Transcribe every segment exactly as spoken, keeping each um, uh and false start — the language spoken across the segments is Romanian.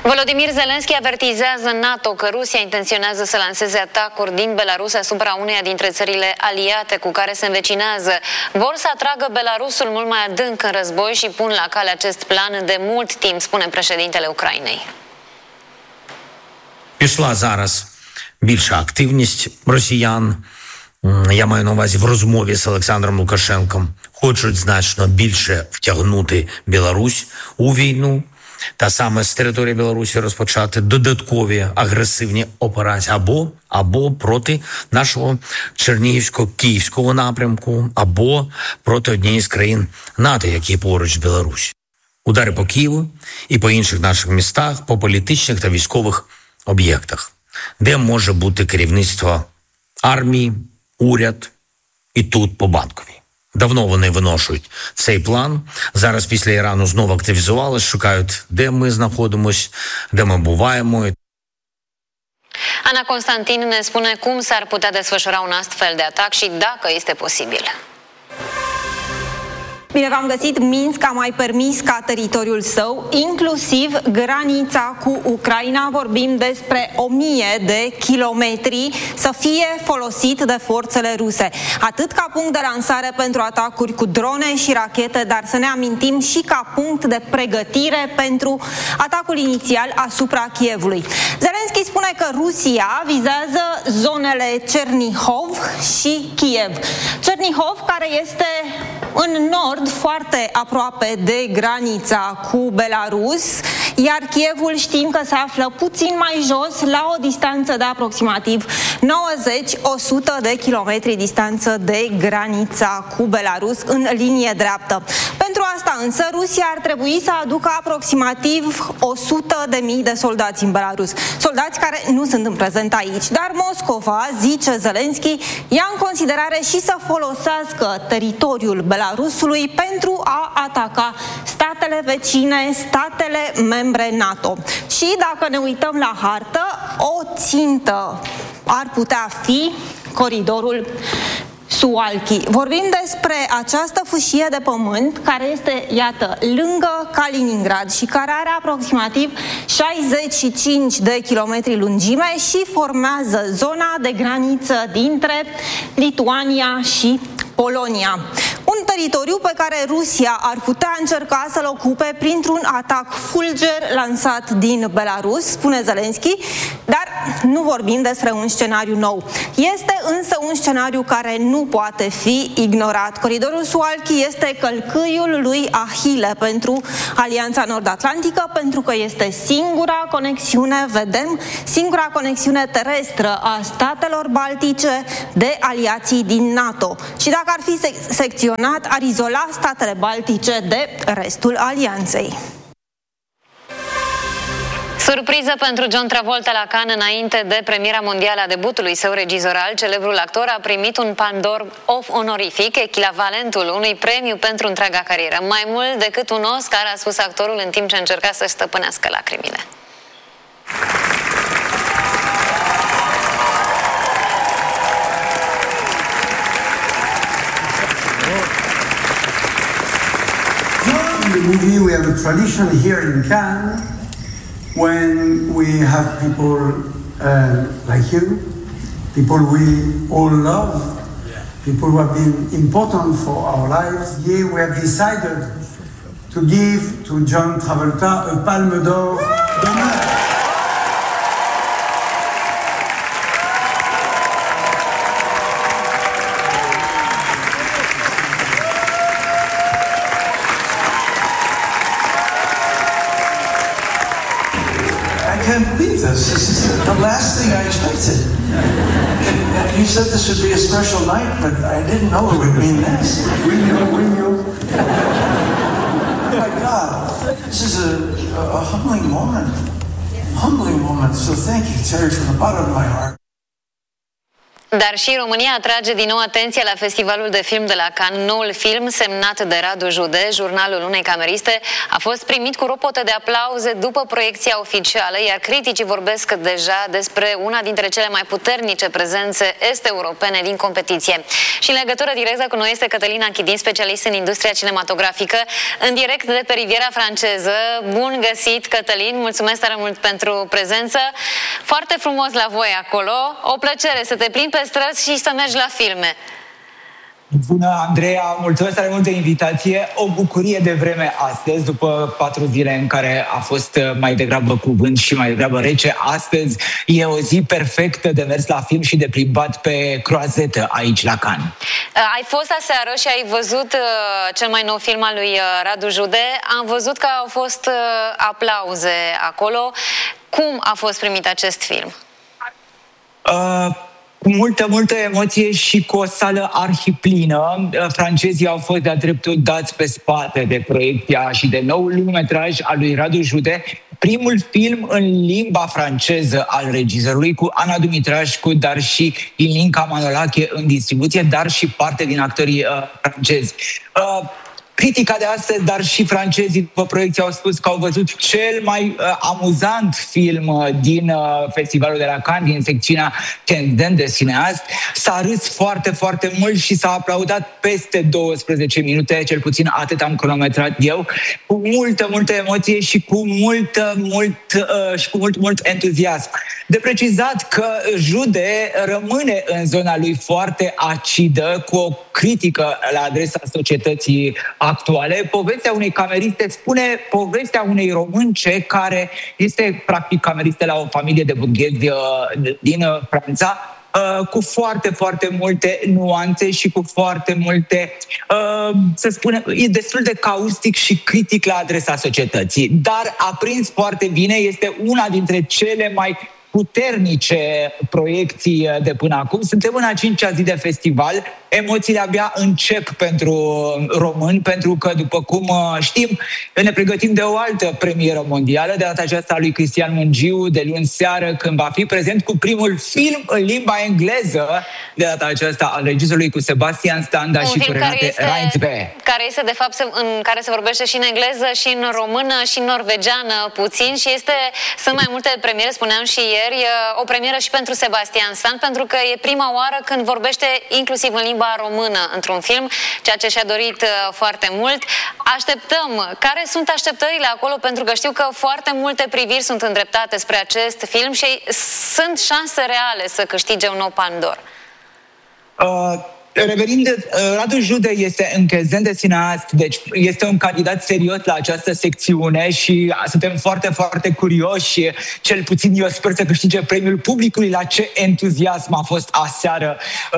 Volodymyr Zelensky avertizează NATO că Rusia intenționează să lanseze atacuri din Belarus asupra uneia dintre țările aliate cu care se învecinează. Vor să atragă Belarusul mult mai adânc în război și pun la cale acest plan de mult timp, spune președintele Ucrainei. Пішла зараз більша активність росіян. Я маю на увазі в розмові з Олександром Лукашенком. Хочуть значно більше втягнути Білорусь у війну. Та саме з території Білорусі розпочати додаткові агресивні операції або, або проти нашого Чернігівсько-Київського напрямку, або проти однієї з країн НАТО, які поруч з Білорусі. Удари по Києву і по інших наших містах, по політичних та військових об'єктах, де може бути керівництво армії, уряд і тут по Банковій. Давно вони виношують цей план. Зараз після Ірану знову активізувалися, шукають, де ми знаходимось, де ми буваємо. Ana Constantin ne spune cum s-ar putea desfășura un astfel de atac și dacă este posibil. Bine v-am găsit. Minsk a mai permis ca teritoriul său, inclusiv granița cu Ucraina, vorbim despre o mie de kilometri, să fie folosit de forțele ruse. Atât ca punct de lansare pentru atacuri cu drone și rachete, dar să ne amintim și ca punct de pregătire pentru atacul inițial asupra Kievului. Zelensky spune că Rusia vizează zonele Chernihov și Kiev. Chernihov, care este în nord, foarte aproape de granița cu Belarus, iar Kievul știm că se află puțin mai jos, la o distanță de aproximativ nouăzeci la o sută de kilometri distanță de granița cu Belarus în linie dreaptă. Pentru asta însă Rusia ar trebui să aducă aproximativ o sută de mii de soldați în Belarus. Soldați care nu sunt în prezent aici, dar Moscova, zice Zelensky, ia în considerare și să folosească teritoriul Belarusului pentru a ataca statele vecine, statele membre NATO. Și dacă ne uităm la hartă, o țintă ar putea fi coridorul Suwalki. Vorbim despre această fâșie de pământ care este, iată, lângă Kaliningrad și care are aproximativ șaizeci și cinci de kilometri lungime și formează zona de graniță dintre Lituania și Polonia. Un teritoriu pe care Rusia ar putea încerca să-l ocupe printr-un atac fulger lansat din Belarus, spune Zelensky, dar nu vorbim despre un scenariu nou. Este însă un scenariu care nu poate fi ignorat. Coridorul Suwalki este călcâiul lui Ahile pentru Alianța Nord-Atlantică, pentru că este singura conexiune, vedem, singura conexiune terestră a statelor baltice de aliații din NATO. Și dacă ar fi sec- secționat, ar izola statele baltice de restul alianței. Surpriză pentru John Travolta la Cannes înainte de premiera mondială a debutului său regizoral. Celebrul actor a primit un Pandor of onorific, echivalentul unui premiu pentru întreaga carieră. Mai mult decât un Oscar, a spus actorul în timp ce încerca să-și stăpânească lacrimile. In the movie, we have a tradition here in Cannes when we have people uh, like you, people we all love, people who have been important for our lives. Here we have decided to give to John Travolta a Palme d'Or d'honneur. I can't believe this. This is the last thing I expected. And you said this would be a special night, but I didn't know it would mean this. We knew, we knew. Oh my God. This is a, a, a humbling moment. Humbling moment. So thank you, Terry, from the bottom of my heart. Dar și România atrage din nou atenția la Festivalul de Film de la Cannes. Noul film, semnat de Radu Jude, Jurnalul unei cameriste, a fost primit cu ropote de aplauze după proiecția oficială, iar criticii vorbesc deja despre una dintre cele mai puternice prezențe est-europene din competiție. Și în legătură directă cu noi este Cătălina Chidin, specialist în industria cinematografică, în direct de pe Riviera franceză. Bun găsit, Cătălin! Mulțumesc tare mult pentru prezență. Foarte frumos la voi acolo. O plăcere să te plimbi pe străzi și să mergi la filme. Bună, Andreea! Mulțumesc tare mult de invitație. O bucurie de vreme astăzi, după patru zile în care a fost mai degrabă cu vânt și mai degrabă rece. Astăzi e o zi perfectă de mers la film și de plimbat pe croazetă aici la Cannes. Ai fost aseară și ai văzut uh, cel mai nou film al lui uh, Radu Jude. Am văzut că au fost uh, aplauze acolo. Cum a fost primit acest film? Uh... Cu multă, multă emoție și cu o sală arhiplină. Francezii au fost de-a dreptul dați pe spate de proiecția și de noul lungmetraj al lui Radu Jude, primul film în limba franceză al regizorului, cu Ana Dumitrașcu, dar și Ilinca Manolache în distribuție, dar și parte din actorii uh, francezi. Uh, Critica de astăzi, dar și francezii după proiecție au spus că au văzut cel mai uh, amuzant film uh, din uh, Festivalul de la Cannes, din secțiunea Tendent de cineast. S-a râs foarte, foarte mult și s-a aplaudat peste douăsprezece minute, cel puțin atât am cronometrat eu, cu multă, multă emoție și cu multă, mult, uh, și cu mult, mult entuziasm. De precizat că Jude rămâne în zona lui foarte acidă, cu o critică la adresa societății actuale. Povestea unei cameriste spune povestea unei românce care este practic cameriste la o familie de burghezi din Franța, cu foarte, foarte multe nuanțe și cu foarte multe, să spunem, e destul de caustic și critic la adresa societății. Dar a prins foarte bine, este una dintre cele mai puternice proiecții de până acum. Suntem în a cincea zi de festival. Emoțiile abia încep pentru români, pentru că, după cum știm, ne pregătim de o altă premieră mondială, de data aceasta a lui Cristian Mungiu, de luni seară, când va fi prezent cu primul film în limba engleză, de data aceasta al regizorului, cu Sebastian Standa și cu Renate Reinsve. Care este, de fapt, în care se vorbește și în engleză, și în română, și în norvegiană puțin, și este, sunt mai multe premiere, spuneam și ieri, o premieră și pentru Sebastian Stan, pentru că e prima oară când vorbește inclusiv în limba română într-un film, ceea ce și-a dorit foarte mult. Așteptăm. Care sunt așteptările acolo? Pentru că știu că foarte multe priviri sunt îndreptate spre acest film și sunt șanse reale să câștige un nou Palme d'Or. Uh... Revenind, Radu Jude este închezând de cineast, deci este un candidat serios la această secțiune și suntem foarte, foarte curioși. Cel puțin eu sper să câștige premiul publicului. La ce entuziasm a fost aseară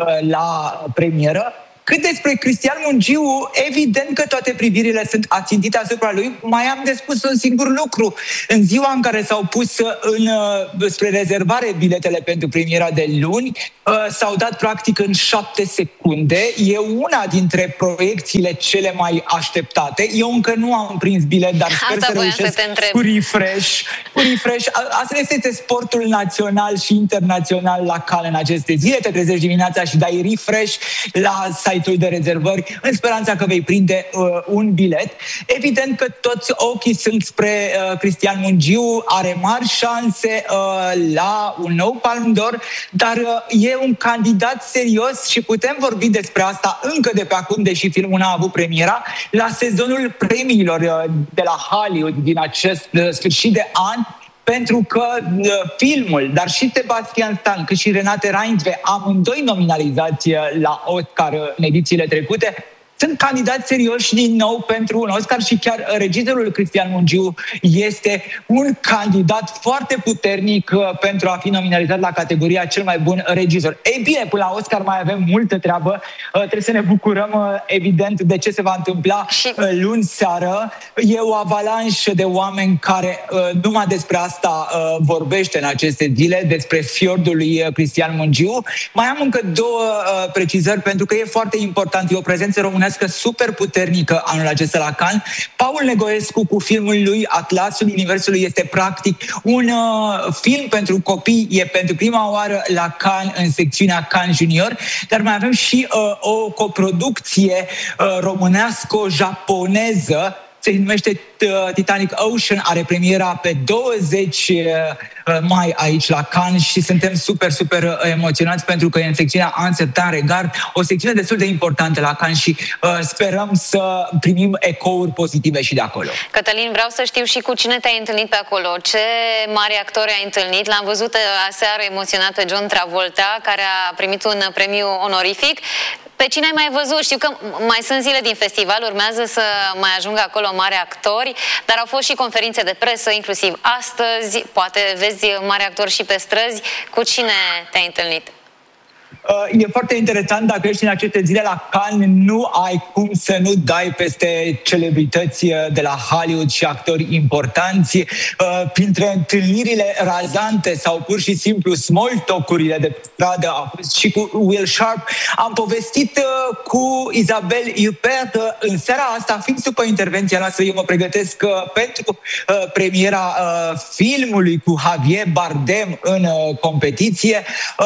la premieră. Cât despre Cristian Mungiu, evident că toate privirile sunt ațintite asupra lui. Mai am de spus un singur lucru. În ziua în care s-au pus în, spre rezervare biletele pentru premiera de luni, s-au dat practic în șapte secunde. E una dintre proiecțiile cele mai așteptate. Eu încă nu am prins bilet, dar sper Asta să reușesc să cu refresh. Cu refresh. Asta este sportul național și internațional la Cannes în aceste zile. Te trezești dimineața și dai refresh la site-ul de rezervări în speranța că vei prinde uh, un bilet. Evident că toți ochii sunt spre uh, Cristian Mungiu, are mari șanse uh, la un nou Palme d'Or, dar uh, e un candidat serios și putem vorbi despre asta încă de pe acum, deși filmul n-a avut premiera, la sezonul premiilor uh, de la Hollywood din acest uh, sfârșit de an, pentru că uh, filmul, dar și Sebastian Stan, cât și Renate Reinsve, amândoi nominalizați la Oscar în edițiile trecute, sunt candidați serioși din nou pentru un Oscar și chiar regizorul Cristian Mungiu este un candidat foarte puternic pentru a fi nominalizat la categoria cel mai bun regizor. Ei bine, până la Oscar mai avem multă treabă. Trebuie să ne bucurăm, evident, de ce se va întâmpla luni seară. E o avalanșă de oameni care numai despre asta vorbește în aceste zile, despre fiordul lui Cristian Mungiu. Mai am încă două precizări, pentru că e foarte important. E o prezență românească românească super puternică anul acesta la Cannes. Paul Negoescu cu filmul lui Atlasul Universului este practic un uh, film pentru copii, e pentru prima oară la Cannes în secțiunea Cannes Junior, dar mai avem și uh, o coproducție uh, românească-japoneză, se numește Titanic Ocean, are premiera pe douăzeci mai aici la Cannes și suntem super, super emoționați pentru că e în secțiunea Un certain regard, o secțiune destul de importantă la Cannes și uh, sperăm să primim ecouri pozitive și de acolo. Cătălin, vreau să știu și cu cine te-ai întâlnit pe acolo, ce mari actori ai întâlnit. L-am văzut aseară emoționat pe John Travolta, care a primit un premiu onorific. Pe cine ai mai văzut? Știu că mai sunt zile din festival, urmează să mai ajungă acolo mari actori, dar au fost și conferințe de presă, inclusiv astăzi. Poate vezi mari actori și pe străzi. Cu cine te-ai întâlnit? E foarte interesant, dacă ești în aceste zile la Cannes, nu ai cum să nu dai peste celebrități de la Hollywood și actori importanți. Printre întâlnirile razante sau pur și simplu small talk-urile de pe stradă a fost și cu Will Sharp. Am povestit cu Isabelle Huppert în seara asta, fix după intervenția noastră, eu mă pregătesc pentru premiera filmului cu Javier Bardem în competiție.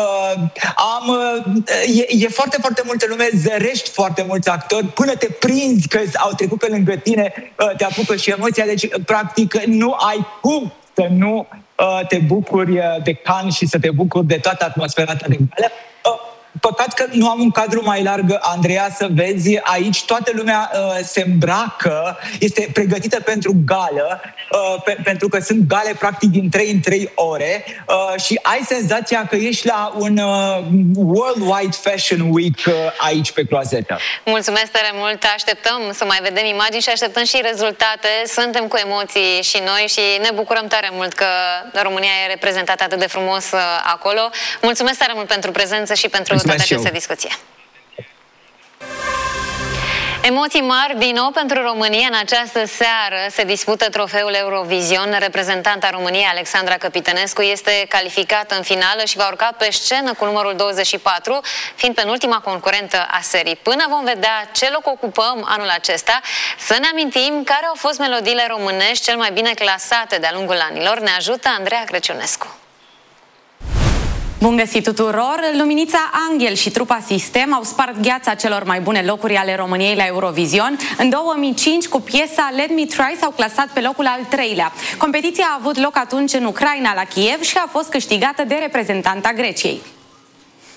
Am E, e foarte, foarte multă lume, zărești foarte mulți actori, până te prinzi că au trecut pe lângă tine, te apucă și emoția, deci practic nu ai cum să nu te bucuri de Cannes și să te bucuri de toată atmosfera ta de gală. Păcat că nu am un cadru mai larg, Andreea, să vezi, aici toată lumea uh, se îmbracă, este pregătită pentru gală, uh, pe, pentru că sunt gale practic din trei în trei ore uh, și ai senzația că ești la un uh, Worldwide Fashion Week uh, aici pe Croazetă. Mulțumesc tare mult, așteptăm să mai vedem imagini și așteptăm și rezultate, suntem cu emoții și noi și ne bucurăm tare mult că România e reprezentată atât de frumos uh, acolo. Mulțumesc tare mult pentru prezență și pentru toată această discuție. Emoții mari din nou pentru România. În această seară se dispută trofeul Eurovision. Reprezentanta României, Alexandra Căpitănescu, este calificată în finală și va urca pe scenă cu numărul douăzeci și patru, fiind penultima concurentă a serii. Până vom vedea ce loc ocupăm anul acesta, să ne amintim care au fost melodiile românești cel mai bine clasate de-a lungul anilor. Ne ajută Andreea Crăciunescu. Bun găsit tuturor! Luminița Anghel și trupa Sistem au spart gheața celor mai bune locuri ale României la Eurovision. În două mii cinci, cu piesa Let Me Try, s-au clasat pe locul al treilea. Competiția a avut loc atunci în Ucraina, la Kiev, și a fost câștigată de reprezentanta Greciei.